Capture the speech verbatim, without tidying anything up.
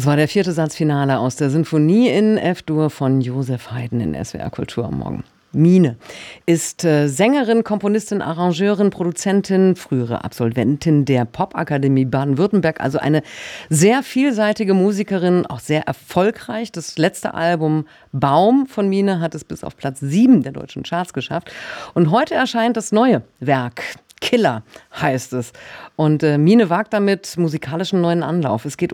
Das war der vierte Satzfinale aus der Sinfonie in F-Dur von Josef Haydn in S W R Kultur am Morgen. Mine ist äh, Sängerin, Komponistin, Arrangeurin, Produzentin, frühere Absolventin der Popakademie Baden-Württemberg, also eine sehr vielseitige Musikerin, auch sehr erfolgreich. Das letzte Album Baum von Mine hat es bis auf Platz sieben der deutschen Charts geschafft. Und heute erscheint das neue Werk. Killer heißt es. Und äh, Mine wagt damit musikalischen neuen Anlauf. Es geht